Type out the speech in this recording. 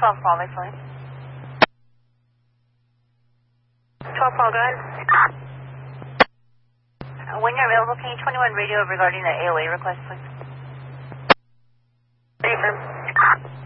12 Paul, excellent. 12 Paul, go ahead. When you're available, can you 21 radio regarding the AOA request, please? Affirm.